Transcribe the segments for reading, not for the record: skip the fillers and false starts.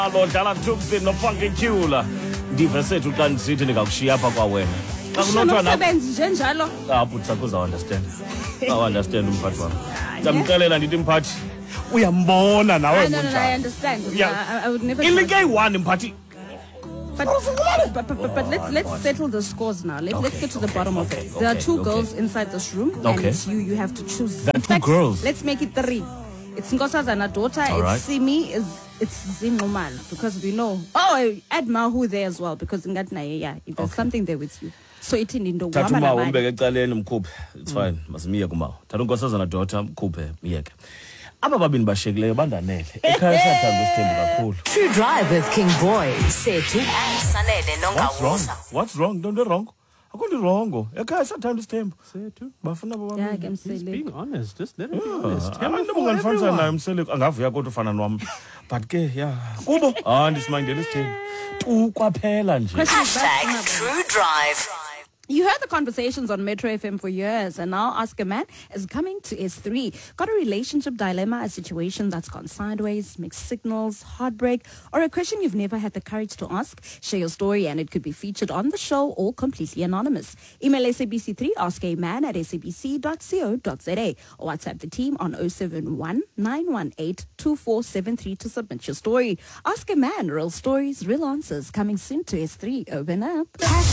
Lo dlala Tuxin no Funky Cula. Ndive sethu xa ndisithi ndingakushiya apha kwawena. Xa kunothiwa nomsebenzi nje njalo. But sakuza understand. I understand umphathi wami. Ndamxelela ndithi mphathi uyambona nawe No, I understand. I would never. Ilike one mphathi. But let's settle the scores now. Let's get to the bottom of it. There are two girls inside this room, and it's you have to choose. There are two girls. Let's make it 3. It's Nkosazana daughter. It's Simi. It's Zingumal, because we know. Oh, add Mahu there as well, because if there's something there with you. So it's in Indo. It's fine. Masimiya kumawo. Thatha Nkosazana daughter mkhuphe miyeke. Aba babini bashekileyo bandanele. Ekhaya siyathanda usithembu kakhulu. True Drive with King Boy. Sethu and Sanele Nongawusa. What's wrong? Don't do wrong. Akundi wrong. Ekhaya siyathanda usithembu. Sethu. Bafuna baba. Yeah, He's being honest. Just let him be honest. Abantu banganifanisa naye umseleko angavuya kodwa ufana nwami. But ke yeah. Kubo ndisimangele isithembu. Tu kwaphela nje. #True Drive. You heard the conversations on Metro FM for years, and now Ask a Man is coming to S3. Got a relationship dilemma, a situation that's gone sideways, mixed signals, heartbreak, or a question you've never had the courage to ask? Share your story and it could be featured on the show or completely anonymous. Email SABC3 askaman@sabc.co.za or WhatsApp the team on 071 918 2473 to submit your story. Ask a Man, real stories, real answers. Coming soon to S3. Open up.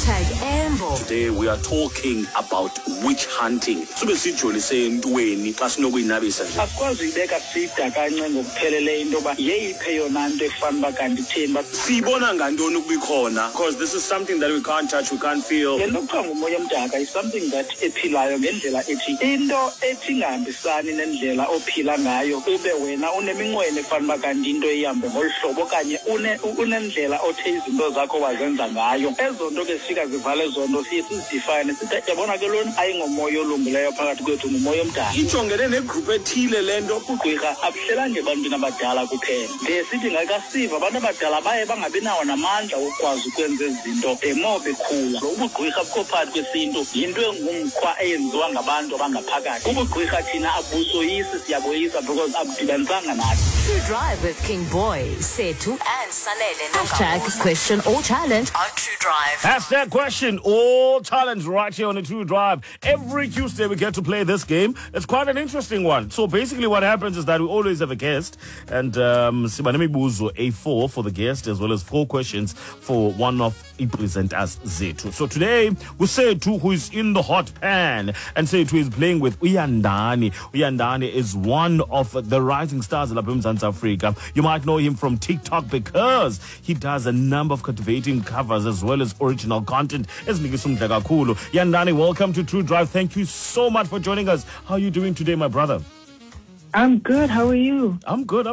#Ambo. Today we are talking about witch hunting. Sube sijolise entweni xa sinokuyinabisa nje. Akwazi ibeka sida kanye ngokuphelele into ba yeyiphe yona into efanele kanti thini ba sibona ngantoni ukubikhona, because this is something that we can't touch, we can't feel. Le nto kuthiwa ngumoya omdaka is something that ephilayo ngendlela ethi into ethi ngahambisani nendlela ophila ngayo ube wena uneminqweno efanele kanti into ihambe ngolu hlobo okanye unendlela othe izinto zakho wazenza ngayo. Ezo nto ke sifika zivale zonto sizidefine sithi yabona ke lona ayingomoya olungileyo phakathi kwethu ngumoya omdala. Ijongene negroup ethile lento ugqirha abuhlelanga ebantwini abadala kuphela. Sithi ngakasiva abantu abadala baye bangabi nawo namandla okwazi ukwenza izinto more bekhula. Ubugqirha bukho phakathi kwesintu yinto engumkhwa eyenziwa ngabantu abangaphakathi. Ubugqirha thina abusoyisi siyaboyisa because abudibanisanga nathi. True Drive with King Boy. Sethu and Sanele Nongawusa. #Question or challenge on True Drive. #Question or challenge right here on the True Drive. Every Tuesday we get to play this game. It's quite an interesting one. So basically what happens is that we always have a guest, and sibanemibuzo A4 for the guest as well as 4 questions for one of presenters Zethu. So today we Sethu, who is in the hot pan, and Sethu is playing with Uyandani. Uyandani is one of the rising stars of South Africa. You might know him from TikTok because he does a number of captivating covers as well as original content. Yandani, welcome to True Drive. Thank you so much for joining us. How are you doing today, my brother? I'm good. How are you? I'm good.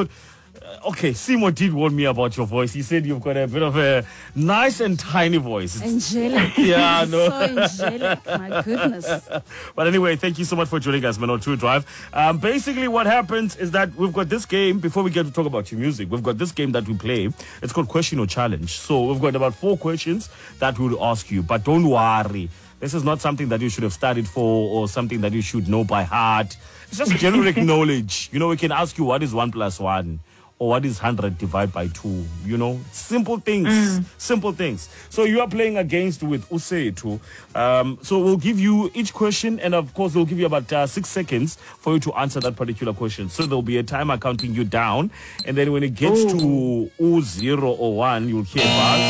Okay, Simo did warn me about your voice. He said you've got a bit of a nice and tiny voice. Angelic. Yeah, no. So angelic. My goodness. But anyway, thank you so much for joining us, man, on True Drive. Basically, what happens is that we've got this game, before we get to talk about your music, we've got this game that we play. It's called Question or Challenge. So we've got about 4 questions that we'll ask you. But don't worry. This is not something that you should have studied for or something that you should know by heart. It's just generic knowledge. You know, we can ask you what is 1 + 1. Or what is 100 divided by 2? You know, simple things. Simple things. So you are playing against with Usethu. So we'll give you each question, and of course we'll give you about 6 seconds for you to answer that particular question. So there'll be a timer counting you down, and then when it gets to 0 or 1, you'll hear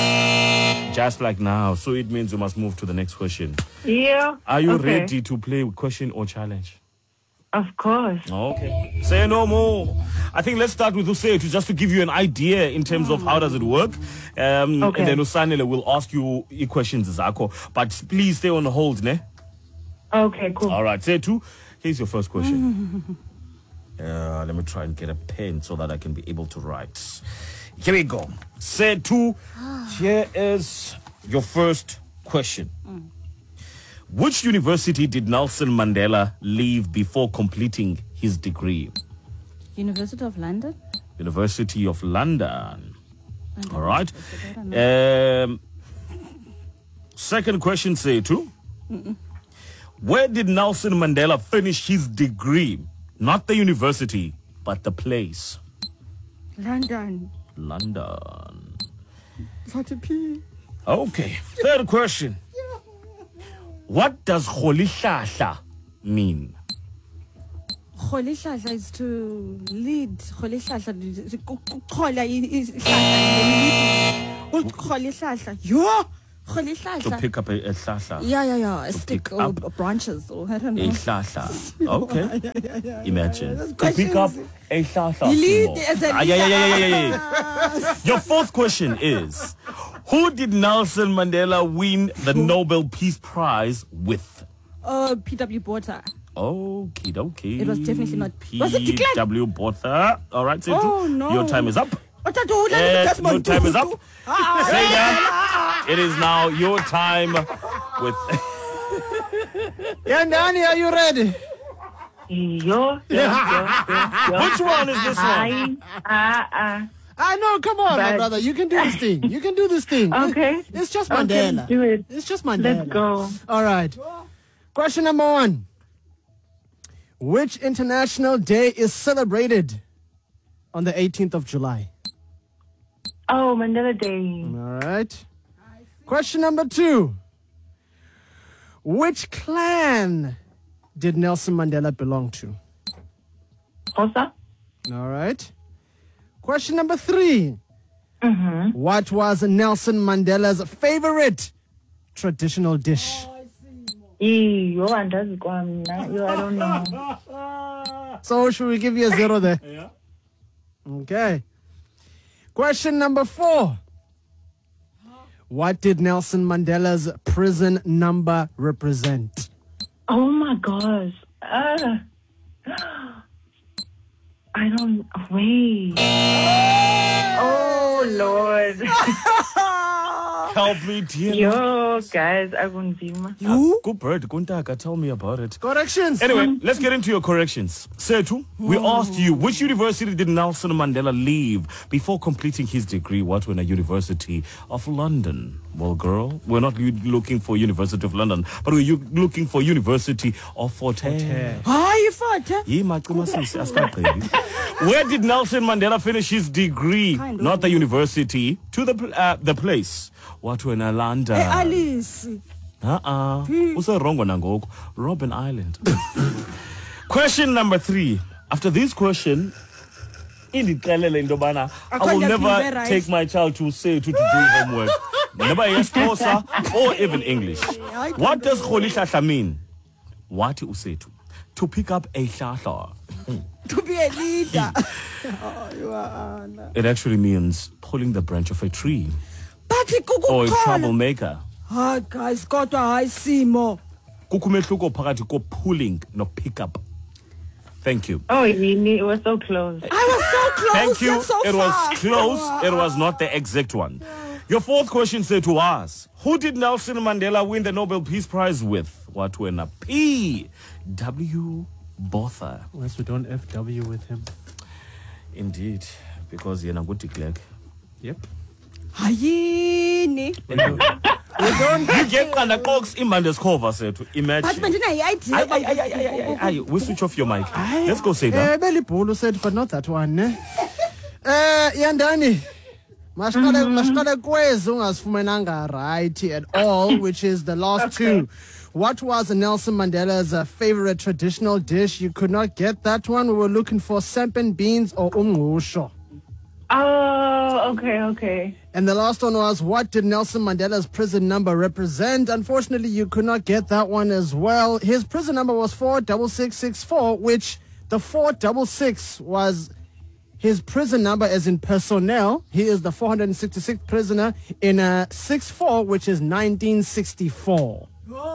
buzz, just like now. So it means you must move to the next question. Yeah. Are you ready to play question or challenge? Of course. Okay. Say no more. I think let's start with Usethu just to give you an idea in terms of how does it work. And then Usanele will ask you questions, Zako. But please stay on hold, ne? Okay, cool. All right. Sethu, here's your first question. Let me try and get a pen so that I can be able to write. Here we go. Sethu, here is your first question. Which university did Nelson Mandela leave before completing his degree? University of London. University of London. All right. Second question, Sethu. Where did Nelson Mandela finish his degree? Not the university, but the place. London. London. Okay. Third question. What does Kgolihlahla mean? Kgolihlahla is to lead. Kgolihlahla Yo! Kgolihlahla. To pick up a hlahla. Yeah. A stick pick or up branches or I don't know. A hlahla. Okay. Imagine. To pick up a hlahla. You lead Simo. as a Yeah. Your fourth question is, who did Nelson Mandela win the Nobel Peace Prize with? P.W. Botha. Okie dokie. It was definitely not. Was it declared? P.W. Botha. All right, Setu. Oh, no. Your time is up. Your Your time is up. Sega, it is now your time with... Yandani, are you ready? Yo. Which one is this one? I know, come on, my But- brother. You can do this thing. You can do this thing. Okay. It's just Okay, Mandela. do it. It's just Mandela. Let's go. All right. Question number 1. Which international day is celebrated on the 18th of July? Oh, Mandela Day. All right. Question number 2. Which clan did Nelson Mandela belong to? Xhosa? All right. Question number 3. Mm-hmm. What was Nelson Mandela's favorite traditional dish? Yo, andazi kwamna. Yo, I don't know. So should we give you a 0 there? Yeah. Okay. Question number 4. What did Nelson Mandela's prison number represent? Oh my gosh. I don't. Wait. Oh, Lord. Help me, dear. Yo, guys, akunzima. Good bird, Kuntaka, tell me about it. Corrections. Anyway, let's get into your corrections. Setu, we asked you, which university did Nelson Mandela leave before completing his degree? What were in a University of London? Well, girl, we're not looking for University of London, but we're looking for University of Fort Hare. Hayi Fort. Yeah, Maquma sisi, asicaqedi. Where did Nelson Mandela finish his degree? Kind of. Not the university, to the place. What were in London? Alice. Userongo nangoku. Robben Island. Question number 3. After this question, indixelele into yobana I will Akhona never phinde right. take my child to say to do homework. Never Xhosa or even English. What does Kgolihlahla mean? What usetu? To pick up a hlahla. To be a leader. It actually means pulling the branch of a tree But or a kukuqhola. troublemaker. Hayi guys, kodwa hayi Simo. Kukho umehluko phakathi ko pulling no pick up. Thank you. Oh, it was so close. I was so close. Thank you. yet so It was far. close. It was not the exact one. Your fourth question said to us, who did Nelson Mandela win the Nobel Peace Prize with? What were na P.W. Botha. Unless we don't FW with him. Indeed, because you're not good to click. Yep. Hayini. You get kind of cox in Mandeskova said to But imagine. mandina We switch off your mic. Let's go say that. Belibhulu said, but not that one, ne? Yandani. Mashkale kwezi ungasifumenanga right at all, which is the last 2. What was Nelson Mandela's favorite traditional dish? You could not get that one. We were looking for sampan beans or umngqusho. Oh, okay. And the last one was, what did Nelson Mandela's prison number represent? Unfortunately, you could not get that one as well. His prison number was 46664, which the 466 was his prison number as in personnel. He is the 466th prisoner in 64, which is 1964.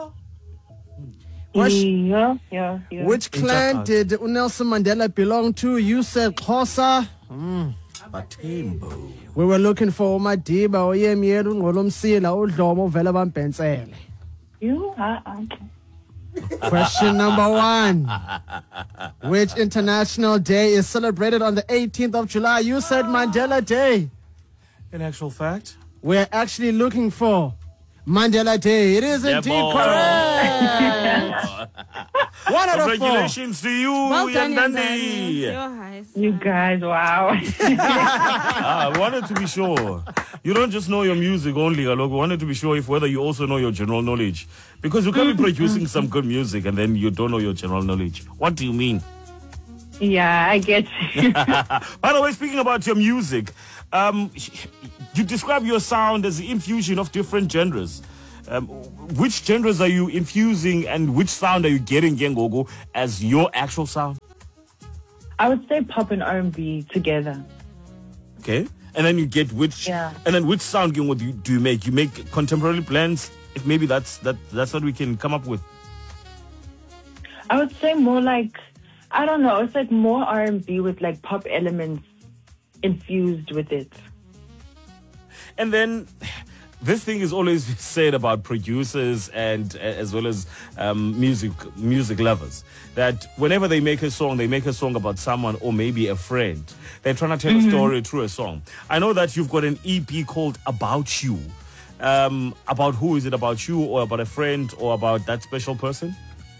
Yeah. Which clan did Nelson Mandela belong to? You said Xhosa. Batembo. We were looking for Madiba, Oyemyeru, Ngolomsila, Udlomo, Vela Bambenzele. You? Question number 1. Which international day is celebrated on the 18th of July? You said Mandela Day. In actual fact, We're actually looking for Mandela Day. It is indeed boy. correct. 1 out of 4. Congratulations to you, Well done, Yandani. Your highs. You guys, wow. We wanted to be sure. You don't just know your music only, Alok. We wanted to be sure if whether you also know your general knowledge. Because you can be producing some good music and then you don't know your general knowledge. What do you mean? Yeah, I get you. By the way, speaking about your music, you describe your sound as the infusion of different genres. Which genres are you infusing and which sound are you getting, Gengogo, as your actual sound? I would say pop and R&B together. Okay. And then you get which, Yeah. and then which sound do you make? You make contemporary blends? If maybe that's what we can come up with. I would say more like, I don't know, it's like more R&B with like pop elements infused with it. And then this thing is always said about producers and as well as music lovers, that whenever they make a song about someone or maybe a friend. They're trying to tell a story through a song. I know that you've got an EP called About You. About who? Is it about you or about a friend or about that special person?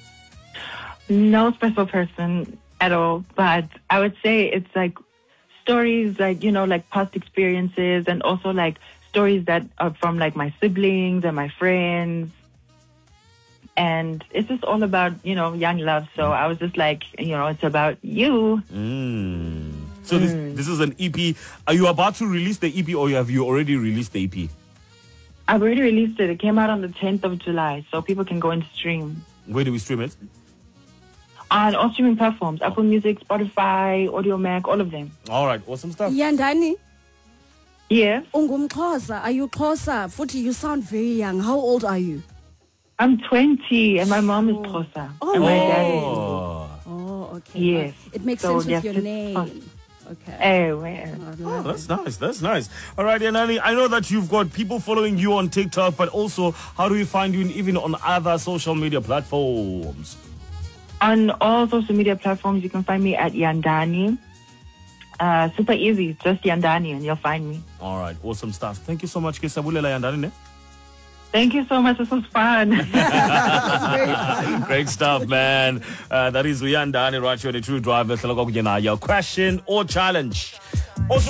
No special person at all, but I would say it's like stories like, you know, like past experiences and also like stories that are from like my siblings and my friends. And it's just all about, you know, young love. So I was just like, you know, it's about you. So this is an EP. Are you about to release the EP or have you already released the EP? I've already released it. It came out on the 10th of July, so people can go and stream. Where do we stream it? On all streaming platforms, Apple Music, Spotify, Audio Mac, all of them. All right, awesome stuff. Yandani, Yes, ungumxhosa. Are you Xhosa? Futhi, you sound very young. How old are you? I'm 20 and my mom is Xhosa. Oh, and my dad is. Oh, okay. Yes. It makes So sense with yes, your it's name. fun. Okay. Eh, well. Oh, that's nice. That's nice. All right, Yanani, I know that you've got people following you on TikTok, but also how do we find you even on other social media platforms? On all social media platforms, you can find me at Yandani. Super easy, just Yandani and you'll find me. All right, awesome stuff. Thank you so much, Kesabulela Yandani. Ne? Thank you so much. This was fun. Great stuff, man. That is Yandani right here on the True Drive. Question or challenge. Also